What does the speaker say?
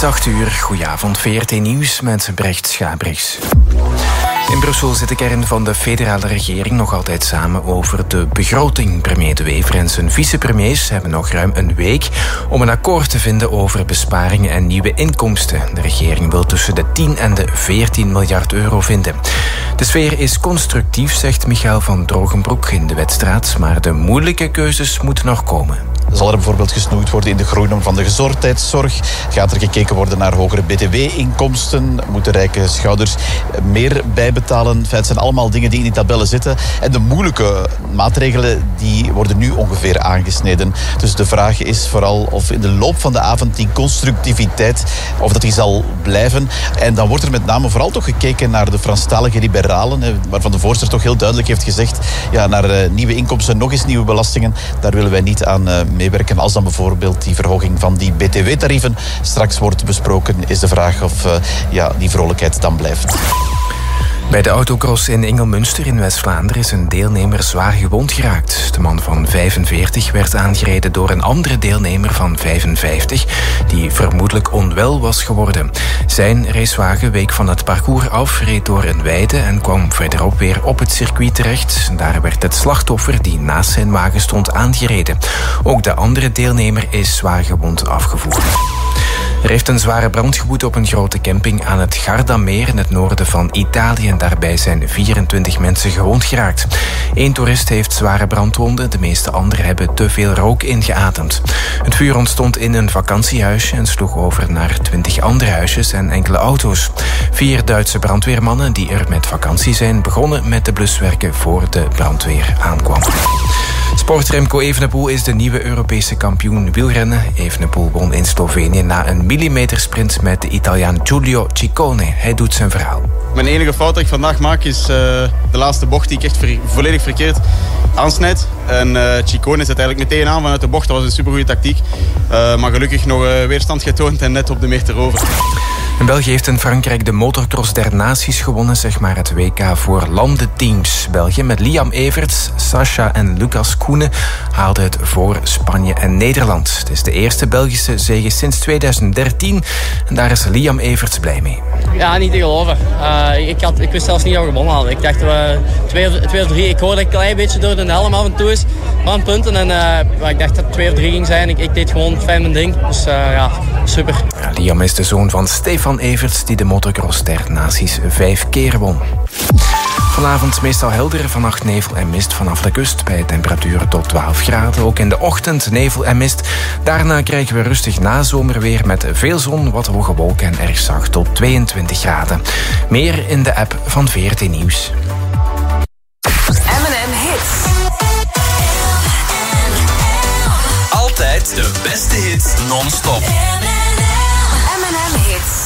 is 8:00. Goedenavond, VRT Nieuws met Brecht Schabrichs. In Brussel zit de kern van de federale regering nog altijd samen over de begroting. Premier De Wever en zijn vicepremiers hebben nog ruim een week om een akkoord te vinden over besparingen en nieuwe inkomsten. De regering wil tussen de 10 en de 14 miljard euro vinden. De sfeer is constructief, zegt Michael van Drogenbroek in de Wetstraat, maar de moeilijke keuzes moeten nog komen. Zal er bijvoorbeeld gesnoeid worden in de groeinorm van de gezondheidszorg? Gaat er gekeken worden naar hogere btw-inkomsten? Moeten rijke schouders meer bijbetalen? Het zijn allemaal dingen die in die tabellen zitten. En de moeilijke maatregelen die worden nu ongeveer aangesneden. Dus de vraag is vooral of in de loop van de avond die constructiviteit, of dat die zal blijven. En dan wordt er met name vooral toch gekeken naar de Franstalige liberalen, waarvan de voorzitter toch heel duidelijk heeft gezegd, ja, naar nieuwe inkomsten, nog eens nieuwe belastingen, daar willen wij niet aan meewerken. Als dan bijvoorbeeld die verhoging van die btw-tarieven straks wordt besproken, is de vraag of die vrolijkheid dan blijft. Bij de autocross in Ingelmunster in West-Vlaanderen is een deelnemer zwaar gewond geraakt. De man van 45 werd aangereden door een andere deelnemer van 55... die vermoedelijk onwel was geworden. Zijn racewagen week van het parcours af, reed door een weide en kwam verderop weer op het circuit terecht. Daar werd het slachtoffer die naast zijn wagen stond aangereden. Ook de andere deelnemer is zwaar gewond afgevoerd. Er heeft een zware brand gewoed op een grote camping aan het Gardameer in het noorden van Italië. En daarbij zijn 24 mensen gewond geraakt. 1 toerist heeft zware brandwonden, de meeste anderen hebben te veel rook ingeademd. Het vuur ontstond in een vakantiehuisje en sloeg over naar 20 andere huisjes en enkele auto's. 4 Duitse brandweermannen die er met vakantie zijn begonnen met de bluswerken voor de brandweer aankwam. Sport Remco Evenepoel is de nieuwe Europese kampioen wielrennen. Evenepoel won in Slovenië na een millimetersprint met de Italiaan Giulio Ciccone. Hij doet zijn verhaal. Mijn enige fout dat ik vandaag maak is de laatste bocht die ik echt volledig verkeerd aansnijd. En Ciccone zet eigenlijk meteen aan vanuit de bocht. Dat was een supergoeie tactiek. Maar gelukkig nog weerstand getoond en net op de meter over. In België heeft in Frankrijk de motocross der naties gewonnen, zeg maar het WK voor landenteams. België met Liam Everts, Sascha en Lucas Koenen haalde het voor Spanje en Nederland. Het is de eerste Belgische zege sinds 2013 en daar is Liam Everts blij mee. Ja, niet te geloven. Ik wist zelfs niet dat we gewonnen hadden. Ik dacht dat we 2 of 3, ik hoorde een klein beetje door de helm af en toe is van punten. En ik dacht dat het 2 of 3 ging zijn. Ik deed gewoon fijn mijn ding. Dus super. Ja, Liam is de zoon van Stefan Everts die de motocross der naties 5 keer won. Vanavond meestal helder, vannacht nevel en mist vanaf de kust bij temperaturen tot 12 graden. Ook in de ochtend nevel en mist. Daarna krijgen we rustig nazomerweer met veel zon, wat hoge wolken en erg zacht tot 22 graden. Meer in de app van VRT Nieuws. M&M Hits. Altijd de beste hits non-stop. M&M Hits.